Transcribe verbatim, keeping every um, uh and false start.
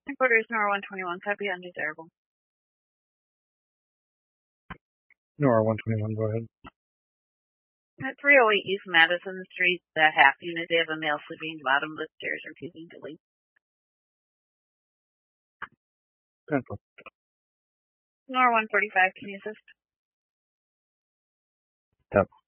Headquarters, Nora one twenty-one, copy undesirable. Nora one twenty-one, go ahead. At three oh eight East Madison Street, the half unit, they have a male sleeping at the bottom of the stairs, refusing to leave. Central. Nora one forty-five, can you assist? Yep.